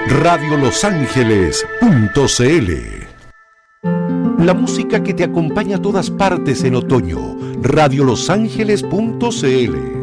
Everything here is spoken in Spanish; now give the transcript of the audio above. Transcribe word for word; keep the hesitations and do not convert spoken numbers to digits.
radio los ángeles punto c l. La música que te acompaña a todas partes en otoño. radio los ángeles punto c l.